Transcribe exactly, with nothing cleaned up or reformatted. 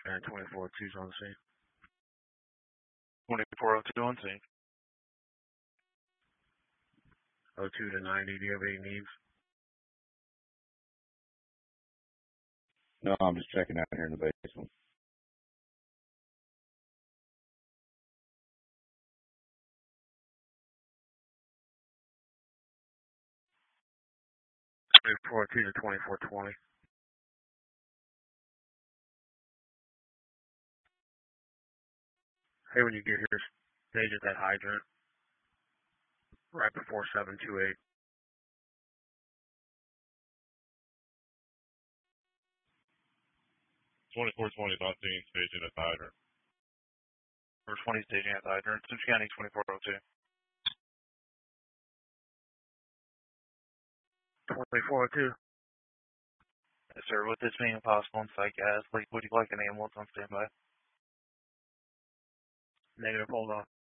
And twenty-four two's on the scene. twenty-four oh two on scene. oh two to ninety, do you have any needs? No, I'm just checking out here in the basement. twenty-four two to twenty-four twenty. Hey, when you get here, stage at that hydrant right before seven two eight. twenty-four twenty dot scene, staging at the hydrant. Number twenty staging at the hydrant. Citrus County twenty-four oh two. twenty-four oh two. Yes, sir. With this being impossible in site gas, would you like an ambulance on standby? Negative, hold on.